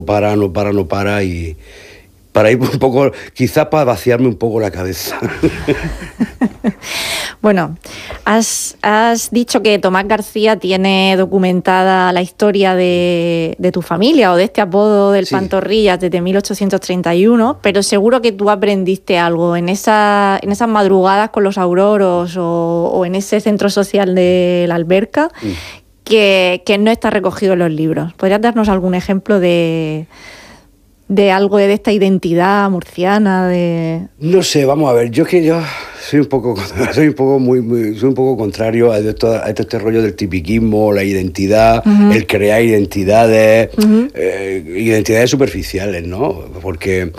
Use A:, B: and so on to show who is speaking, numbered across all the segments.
A: para, no para, no para, y para ir un poco, quizás para vaciarme un poco la cabeza.
B: Bueno, has dicho que Tomás García tiene documentada la historia de tu familia o de este apodo del Pantorrillas desde 1831, pero seguro que tú aprendiste algo en esas madrugadas con los auroros o en ese centro social de la Alberca que no está recogido en los libros. ¿Podrías darnos algún ejemplo de algo de esta identidad murciana?
A: No sé, vamos a ver, yo soy un poco contrario a este rollo del tipiquismo, la identidad, el crear identidades, identidades superficiales, ¿no? Porque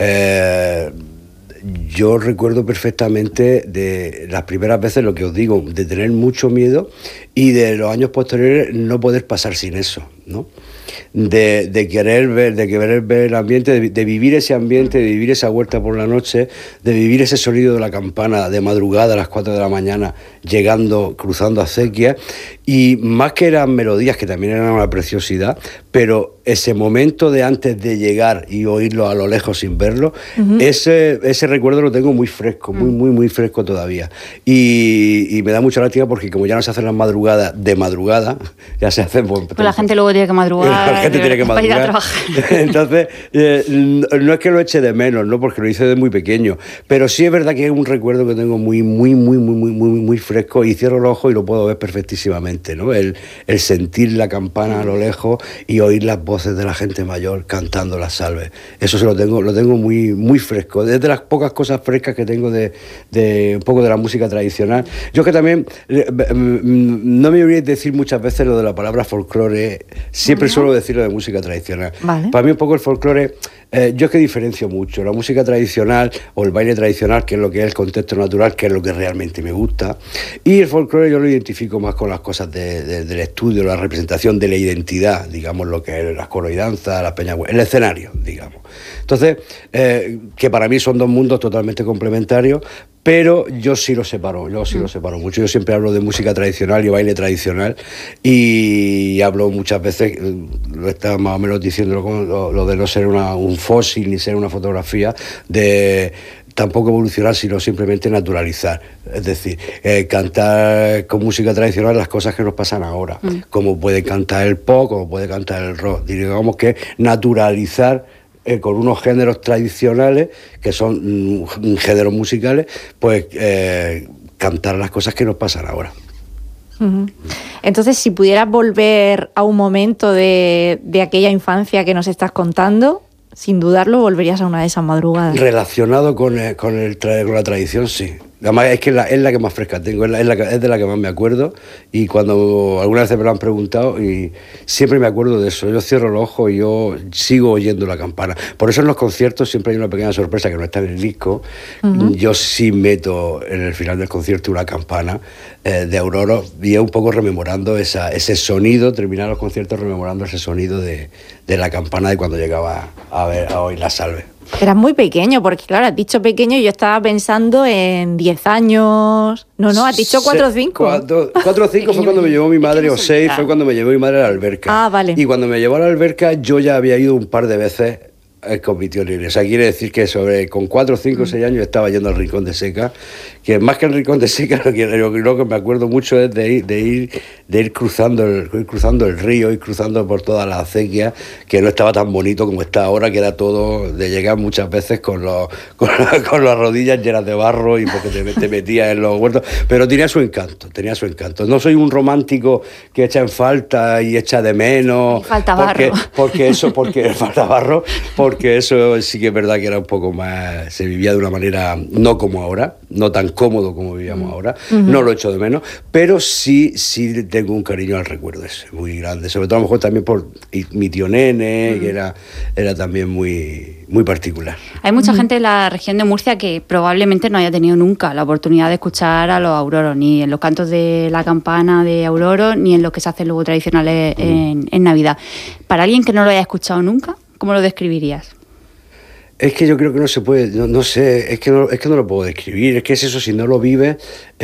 A: yo recuerdo perfectamente de las primeras veces, lo que os digo, de tener mucho miedo y de los años posteriores no poder pasar sin eso, ¿no? De querer ver el ambiente, de vivir ese ambiente, de vivir esa huerta por la noche, de vivir ese sonido de la campana de madrugada a las 4 de la mañana, cruzando acequias, y más que eran melodías, que también eran una preciosidad, pero ese momento de antes de llegar y oírlo a lo lejos sin verlo, ese recuerdo lo tengo muy fresco, muy fresco todavía. Y me da mucha lástima porque como ya no se hacen las madrugadas de madrugada, ya se hacen...
C: Pues la gente luego tiene que madrugar.
A: La gente tiene que madrugar.
C: Para ir a trabajar.
A: Entonces, no es que lo eche de menos, ¿no? Porque lo hice desde muy pequeño, pero sí es verdad que es un recuerdo que tengo muy fresco, y cierro los ojos y lo puedo ver perfectísimamente, ¿no? El sentir la campana a lo lejos y oír las voces de la gente mayor cantando las salves. Eso lo tengo muy fresco. Es de las pocas cosas frescas que tengo de un poco de la música tradicional. Yo que también no me voy a decir muchas veces lo de la palabra folclore, siempre suelo decirlo de música tradicional.
B: Vale.
A: Para mí un poco el folclore, yo es que diferencio mucho la música tradicional o el baile tradicional, que es lo que es el contexto natural, que es lo que realmente me gusta, y el folclore yo lo identifico más con las cosas del estudio, la representación de la identidad, digamos, lo que es las coros y danza, las peñas, el escenario, digamos. Entonces, que para mí son dos mundos totalmente complementarios, pero yo sí lo separo mucho. Yo siempre hablo de música tradicional y baile tradicional, y hablo muchas veces, lo estaba más o menos diciendo, lo de no ser un fósil ni ser una fotografía, de tampoco evolucionar, sino simplemente naturalizar. Es decir, cantar con música tradicional las cosas que nos pasan ahora, como puede cantar el pop, como puede cantar el rock. Digamos que naturalizar con unos géneros tradicionales, que son géneros musicales, pues cantar las cosas que nos pasan ahora.
B: Entonces, si pudieras volver a un momento de aquella infancia que nos estás contando, sin dudarlo, volverías a una de esas madrugadas.
A: Relacionado con la tradición, sí. Además, es que es la que más fresca tengo, es de la que más me acuerdo, y cuando algunas veces me lo han preguntado, y siempre me acuerdo de eso. Yo cierro los ojos y yo sigo oyendo la campana. Por eso en los conciertos siempre hay una pequeña sorpresa que no está en el disco. Yo sí meto en el final del concierto una campana de Aurora, y es un poco rememorando ese sonido, terminar los conciertos rememorando ese sonido de la campana de cuando llegaba a oír la salve.
B: Eras muy pequeño, porque claro, has dicho pequeño y yo estaba pensando en 10 años. No, has dicho 4 o 5.
A: 4 o 5 fue cuando me llevó mi madre, o 6 fue cuando me llevó mi madre a la alberca.
B: Ah, vale.
A: Y cuando me llevó a la alberca yo ya había ido un par de veces con mi tío Libre. O sea, quiere decir que con 4, 5, 6 años estaba yendo al Rincón de Seca, que más que el Rincón de Seca, lo que me acuerdo mucho es de ir cruzando el río, ir cruzando por toda la acequia, que no estaba tan bonito como está ahora, que era todo de llegar muchas veces con las rodillas llenas de barro, y porque te metías en los huertos, pero tenía su encanto. No soy un romántico que echa en falta y echa de menos.
C: Falta barro.
A: Porque falta barro, porque eso sí que es verdad que era un poco más, se vivía de una manera no como ahora, no tan cómodo como vivíamos ahora. No lo echo de menos, pero sí tengo un cariño al recuerdo ese, muy grande, sobre todo a lo mejor también por mi tío Nene, que era también muy particular.
C: Hay mucha gente en la región de Murcia que probablemente no haya tenido nunca la oportunidad de escuchar a los auroros, ni en los cantos de la campana de Auroro, ni en los que se hacen luego tradicionales en Navidad. Para alguien que no lo haya escuchado nunca, ¿cómo lo describirías?
A: Es que yo creo que no se puede, no sé, es que no lo puedo describir, es que es eso, si no lo vives,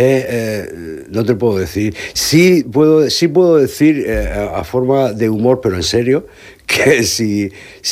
A: no te puedo decir. Sí puedo decir, a forma de humor, pero en serio, que si